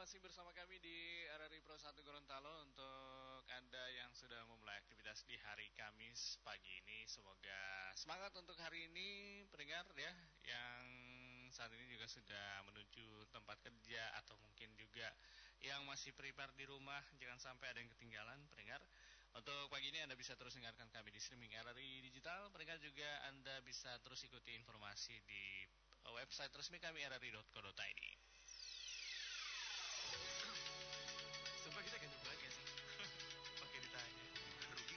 masih bersama kami di RRI Pro 1 Gorontalo. Untuk Anda yang sudah memulai aktivitas di hari Kamis pagi ini, semoga semangat untuk hari ini pendengar ya, yang saat ini juga sudah menuju tempat kerja atau mungkin juga yang masih prepare di rumah. Jangan sampai ada yang ketinggalan pendengar. Untuk pagi ini Anda bisa terus dengarkan kami di streaming RRI Digital. Pendengar juga Anda bisa terus ikuti informasi di website resmi kami rri.co.id. Sumpah kita kan